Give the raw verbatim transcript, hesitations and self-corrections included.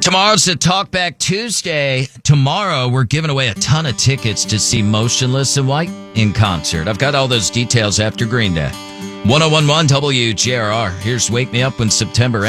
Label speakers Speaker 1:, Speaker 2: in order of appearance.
Speaker 1: Tomorrow's a Talkback Tuesday. Tomorrow, we're giving away a ton of tickets to see Motionless in White in concert. I've got all those details after Green Day. one oh one point one W J R R. Here's Wake Me Up When September Ends.